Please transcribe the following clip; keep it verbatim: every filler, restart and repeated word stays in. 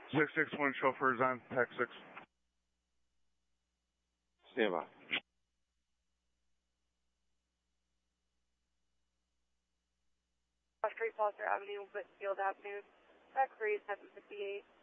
six six one chauffeurs on Pac six. Stand by. Street, Foster Avenue, Whitfield Avenue, Zachary seven fifty-eight.